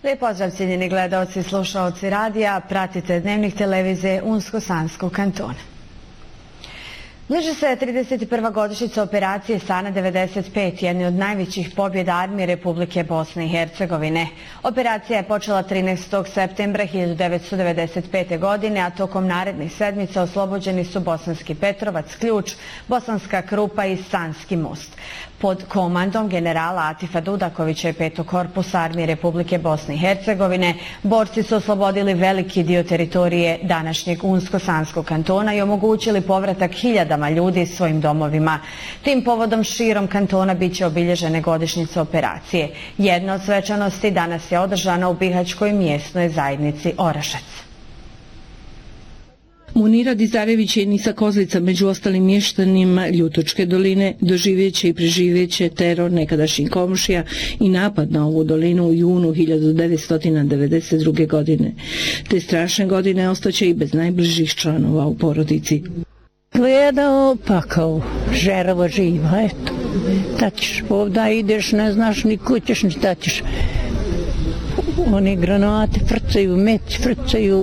Lijep pozdrav, cijenjeni gledaoci i slušaoci radija, pratite Dnevnik televizije Unsko-Sanskog kantona. Bliži se 31. godišnjica operacije Sana 95, jedne od najvećih pobjeda armije Republike Bosne i Hercegovine. Operacija je počela 13. septembra 1995. godine, a tokom narednih sedmica oslobođeni su Bosanski Petrovac, Ključ, Bosanska Krupa i Sanski most. Pod komandom generala Atifa Dudakovića i 5. korpusa armije Republike Bosne i Hercegovine, borci su oslobodili veliki dio teritorije današnjeg Unsko-Sanskog kantona i omogućili povratak hiljadama ljudi svojim domovima. Tim povodom širom kantona biće obilježene godišnjice operacije. Jedna od svečanosti danas je održana u Bihaćkoj mjesnoj zajednici Orašac. Munira Dizarević i Nisa Kozlica među ostalim mještanima Ljutočke doline doživjeće i preživjeće teror nekadašnjih komšija i napad na ovu dolinu u junu 1992. godine. Te strašne godine ostaće i bez najbližih članova u porodici. Gledao pa kao žerava živa, eto. Da ćeš ovdje ideš, ne znaš ni kućeš, ni da ćeš. Oni granate frcaju, meci frcaju.